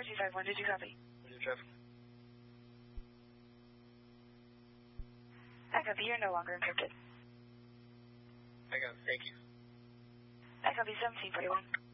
Tower 251, did you copy? Roger, traffic. I copy, you're no longer encrypted. I got it, thank you. I copy 1741.